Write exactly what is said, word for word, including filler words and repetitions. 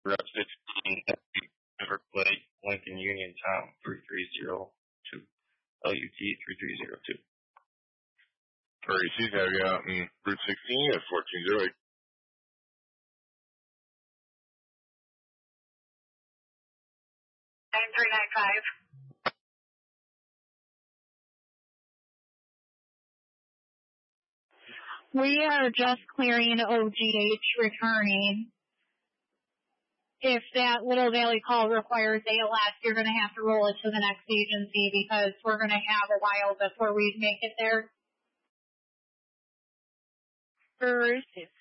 Route fifteen, Everglade, Lincoln, Uniontown, three three zero two. L U T three three zero two. For A Cs, have you out in Route sixteen at fourteen oh eight. nine three nine five. We are just clearing O G H returning. If that Little Valley call requires A L S, you're going to have to roll it to the next agency because we're going to have a while before we make it there. First,